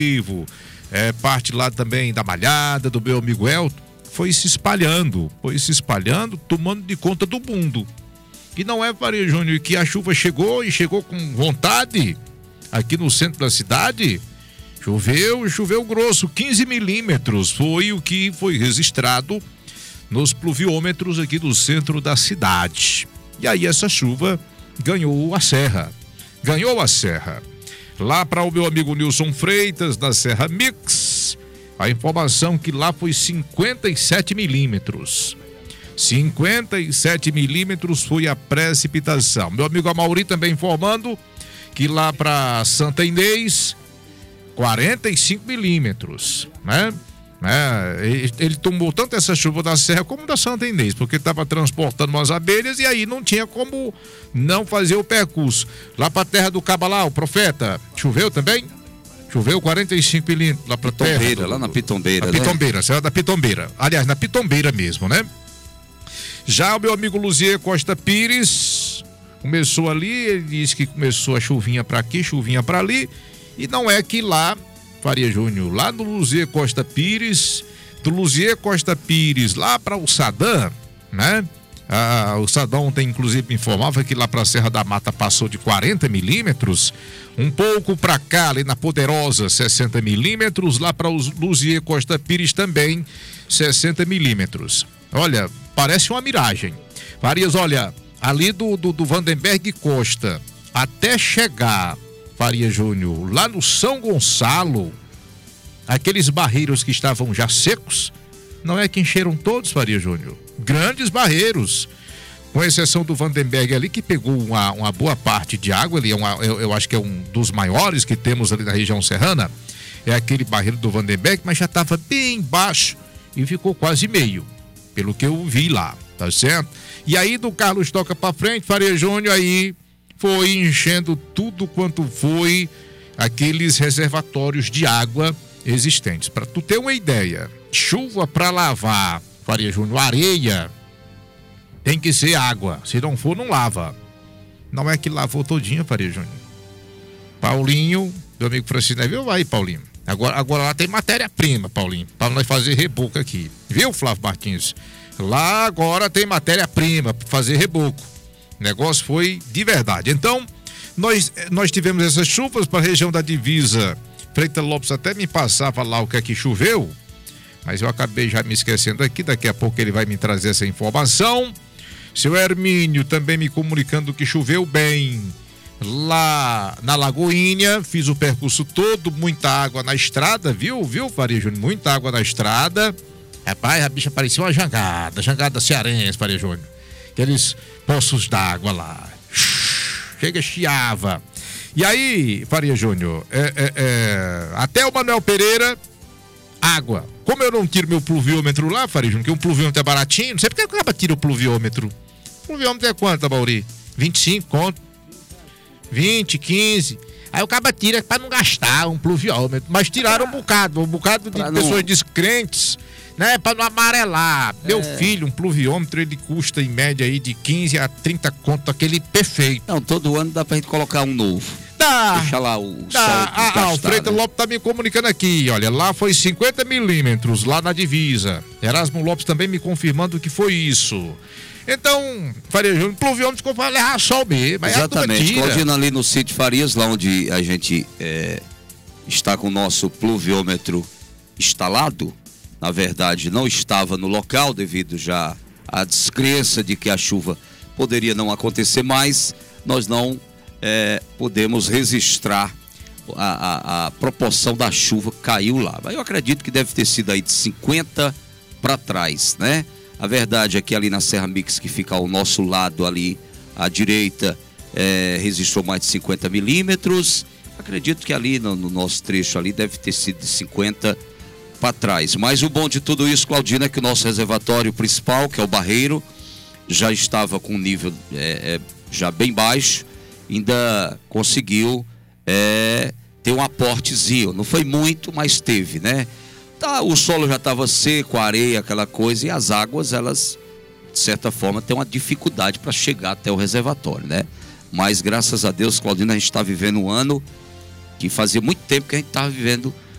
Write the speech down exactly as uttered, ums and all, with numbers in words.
é, parte lá também da Malhada, do meu amigo Elton, foi se espalhando, foi se espalhando, tomando de conta do mundo. E não é, Faria Júnior, que a chuva chegou e chegou com vontade aqui no centro da cidade. Choveu, choveu grosso, quinze milímetros foi o que foi registrado nos pluviômetros aqui do centro da cidade. E aí essa chuva ganhou a serra, ganhou a serra. Lá para o meu amigo Nilson Freitas, da Serra Mix, a informação que lá foi cinquenta e sete milímetros. cinquenta e sete milímetros foi a precipitação. Meu amigo Amauri também informando que lá para Santa Inês, quarenta e cinco milímetros, né? É, ele, ele tomou tanto essa chuva da Serra como da Santa Inês, porque estava transportando umas abelhas e aí não tinha como não fazer o percurso. Lá para a terra do Cabalá, o Profeta, choveu também? Choveu quarenta e cinco milímetros lá para terra. Do, lá na Pitombeira, na né? Pitombeira, Serra da Pitombeira. Aliás, na Pitombeira mesmo, né? Já o meu amigo Luzier Costa Pires começou ali, ele disse que começou a chuvinha para aqui, chuvinha para ali, e não é que lá, Faria Júnior, lá do Luzier Costa Pires, do Luzier Costa Pires lá para o Sadam, né? Ah, o Sadam ontem inclusive me informava que lá para a Serra da Mata passou de quarenta milímetros, um pouco para cá, ali na Poderosa, sessenta milímetros, lá para o Luzier Costa Pires também, sessenta milímetros. Olha, parece uma miragem. Farias, olha, ali do, do, do Vandenberg Costa até chegar, Faria Júnior, lá no São Gonçalo, aqueles barreiros que estavam já secos, não é que encheram todos, Faria Júnior? Grandes barreiros, com exceção do Vandenberg ali, que pegou uma, uma boa parte de água, ali é uma, eu, eu acho que é um dos maiores que temos ali na região serrana, é aquele barreiro do Vandenberg, mas já estava bem baixo e ficou quase meio, pelo que eu vi lá, tá certo? E aí do Carlos Toca pra frente, Faria Júnior, aí foi enchendo tudo quanto foi aqueles reservatórios de água existentes. Para tu ter uma ideia, chuva para lavar, Faria Júnior, areia, tem que ser água. Se não for, não lava. Não é que lavou todinha, Faria Júnior. Paulinho, meu amigo Francisco, viu? Vai, Paulinho. Agora, agora lá tem matéria-prima, Paulinho, para nós fazer reboco aqui. Viu, Flávio Martins? Lá agora tem matéria-prima para fazer reboco. O negócio foi de verdade. Então, nós, nós tivemos essas chuvas para a região da divisa. Freitas Lopes até me passava lá o que é que choveu, mas eu acabei já me esquecendo aqui. Daqui a pouco ele vai me trazer essa informação. Seu Hermínio também me comunicando que choveu bem lá na Lagoinha. Fiz o percurso todo, muita água na estrada, viu? Viu, Faria Júnior? Muita água na estrada. Rapaz, a bicha parecia uma jangada, jangada cearense, Faria Júnior. Aqueles poços d'água lá. Chega, chiava. E aí, Faria Júnior, é, é, é, até o Manuel Pereira, água. Como eu não tiro meu pluviômetro lá, Faria Júnior, que um pluviômetro é baratinho, não sei porque o cara tira o pluviômetro. O pluviômetro é quanto, Mauri? vinte e cinco conto. vinte, quinze. Aí o cara tira pra não gastar um pluviômetro. Mas tiraram um bocado, um bocado de pra pessoas não... descrentes, né? Pra não amarelar. É. Meu filho, um pluviômetro, ele custa em média aí de quinze a trinta conto, aquele perfeito. Não, todo ano dá pra gente colocar um novo. Dá. Deixa lá o dá. sol Ah, ah, o Freitas, né? Lopes tá me comunicando aqui, olha, lá foi cinquenta milímetros, lá na divisa. Erasmo Lopes também me confirmando que foi isso. Então, Faria Júnior, pluviômetro ficou para levar sol mesmo. Exatamente, Claudina, ali no sítio Farias, lá onde a gente é, está com o nosso pluviômetro instalado, na verdade não estava no local devido já à descrença de que a chuva poderia não acontecer mais, nós não é, podemos registrar a, a, a proporção da chuva que caiu lá. Mas eu acredito que deve ter sido aí de cinquenta para trás, né? A verdade é que ali na Serra Mix, que fica ao nosso lado ali, à direita, é, registrou mais de cinquenta milímetros. Acredito que ali no, no nosso trecho ali deve ter sido de cinquenta para trás. Mas o bom de tudo isso, Claudina, é que o nosso reservatório principal, que é o Barreiro, já estava com um nível é, é, já bem baixo, ainda conseguiu é, ter um aportezinho. Não foi muito, mas teve, né? Tá, o solo já estava seco, a areia, aquela coisa, e as águas, elas, de certa forma, têm uma dificuldade para chegar até o reservatório, né? Mas, graças a Deus, Claudina, a gente está vivendo um ano que fazia muito tempo que a gente estava vivendo